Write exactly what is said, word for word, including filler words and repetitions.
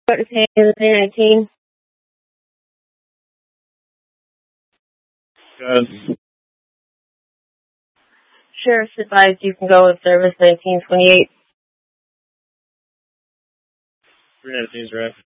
three nineteen. Good. Sheriff's advised you can go with service nineteen twenty-eight. three nineteen is right.